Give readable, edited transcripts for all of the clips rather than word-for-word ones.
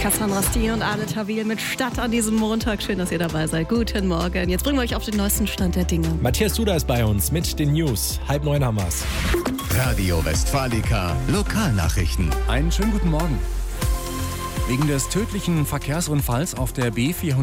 Cassandra Steen und Ale Tawil mit Stadt an diesem Montag. Schön, dass ihr dabei seid. Guten Morgen. Jetzt bringen wir euch auf den neuesten Stand der Dinge. Matthias Duda ist bei uns mit den News. 8:30 haben wir's. Radio Westfalica Lokalnachrichten. Einen schönen guten Morgen. Wegen des tödlichen Verkehrsunfalls auf der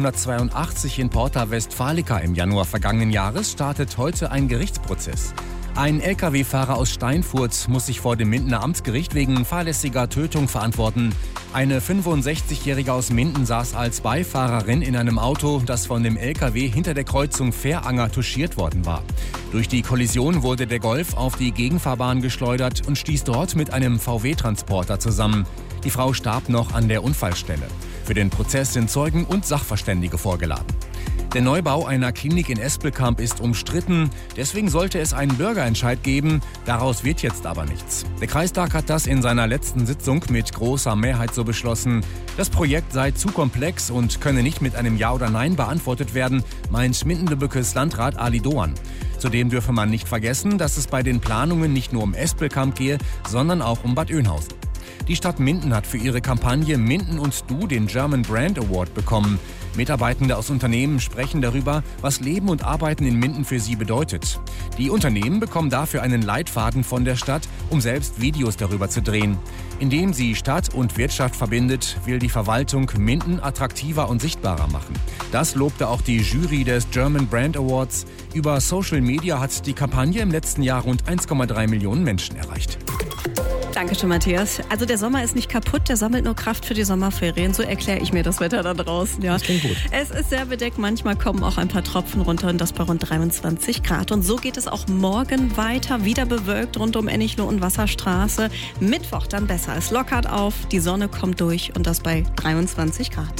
B482 in Porta Westfalica im Januar vergangenen Jahres startet heute ein Gerichtsprozess. Ein Lkw-Fahrer aus Steinfurt muss sich vor dem Mindener Amtsgericht wegen fahrlässiger Tötung verantworten. Eine 65-Jährige aus Minden saß als Beifahrerin in einem Auto, das von dem Lkw hinter der Kreuzung Fähranger touchiert worden war. Durch die Kollision wurde der Golf auf die Gegenfahrbahn geschleudert und stieß dort mit einem VW-Transporter zusammen. Die Frau starb noch an der Unfallstelle. Für den Prozess sind Zeugen und Sachverständige vorgeladen. Der Neubau einer Klinik in Espelkamp ist umstritten. Deswegen sollte es einen Bürgerentscheid geben. Daraus wird jetzt aber nichts. Der Kreistag hat das in seiner letzten Sitzung mit großer Mehrheit so beschlossen. Das Projekt sei zu komplex und könne nicht mit einem Ja oder Nein beantwortet werden, meint Minden-Lübbekes Landrat Ali Doan. Zudem dürfe man nicht vergessen, dass es bei den Planungen nicht nur um Espelkamp gehe, sondern auch um Bad Oeynhausen. Die Stadt Minden hat für ihre Kampagne Minden und Du den German Brand Award bekommen. Mitarbeitende aus Unternehmen sprechen darüber, was Leben und Arbeiten in Minden für sie bedeutet. Die Unternehmen bekommen dafür einen Leitfaden von der Stadt, um selbst Videos darüber zu drehen. Indem sie Stadt und Wirtschaft verbindet, will die Verwaltung Minden attraktiver und sichtbarer machen. Das lobte auch die Jury des German Brand Awards. Über Social Media hat die Kampagne im letzten Jahr rund 1,3 Millionen Menschen erreicht. Dankeschön, Matthias. Also der Sommer ist nicht kaputt, der sammelt nur Kraft für die Sommerferien. So erkläre ich mir das Wetter da draußen. Ja. Das klingt gut. Es ist sehr bedeckt, manchmal kommen auch ein paar Tropfen runter und das bei rund 23 Grad. Und so geht es auch morgen weiter, wieder bewölkt rund um Ennichloh und Wasserstraße. Mittwoch dann besser. Es lockert auf, die Sonne kommt durch und das bei 23 Grad.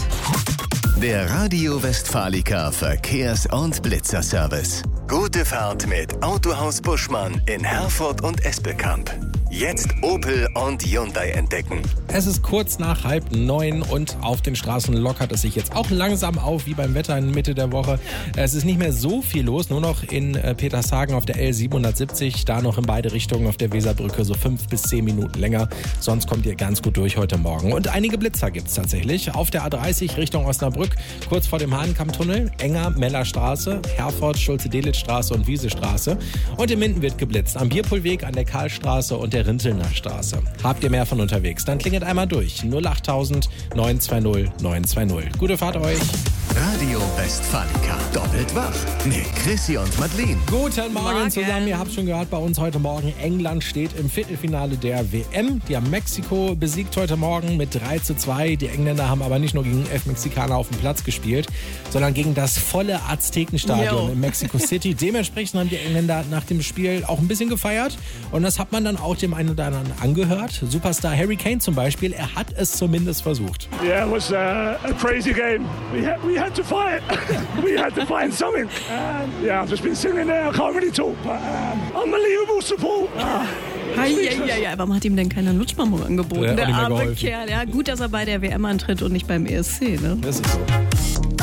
Der Radio Westfalica Verkehrs- und Blitzerservice. Gute Fahrt mit Autohaus Buschmann in Herford und Espelkamp. Jetzt Opel und Hyundai entdecken. Es ist kurz nach 8:30 und auf den Straßen lockert es sich jetzt auch langsam auf, wie beim Wetter in Mitte der Woche. Es ist nicht mehr so viel los, nur noch in Petershagen auf der L770, da noch in beide Richtungen auf der Weserbrücke so 5 bis 10 Minuten länger. Sonst kommt ihr ganz gut durch heute Morgen. Und einige Blitzer gibt es tatsächlich. Auf der A30 Richtung Osnabrück, kurz vor dem Hahnkammtunnel, Enger, Mellerstraße, Herford, Schulze-Delitzsch-Straße und Wiesestraße. Und in Minden wird geblitzt, am Bierpohlweg, an der Karlstraße und der Rintelner Straße. Habt ihr mehr von unterwegs? Dann klingelt einmal durch. 08000 920 920. Gute Fahrt euch. Radio Westfalica. Doppelt wach. Mit Chrissy und Madeleine. Guten Morgen zusammen. Ihr habt schon gehört, bei uns heute Morgen. England steht im Viertelfinale der WM. Die haben Mexiko besiegt heute Morgen mit 3:2. Die Engländer haben aber nicht nur gegen 11 Mexikaner auf dem Platz gespielt, sondern gegen das volle Aztekenstadion in Mexico City. Dementsprechend haben die Engländer nach dem Spiel auch ein bisschen gefeiert. Und das hat man dann auch dem einen oder anderen angehört. Superstar Harry Kane zum Beispiel, er hat es zumindest versucht. Yeah, it was a crazy game. We had to fight. We had to find something. Yeah, I've just been sitting there. I can't really talk, but unbelievable support. Ja, warum hat ihm denn keiner Lutschbonbon angeboten? Der Der hat ihm arme geholfen. Kerl. Ja, gut, dass er bei der WM antritt und nicht beim ESC. Ne? Das ist so.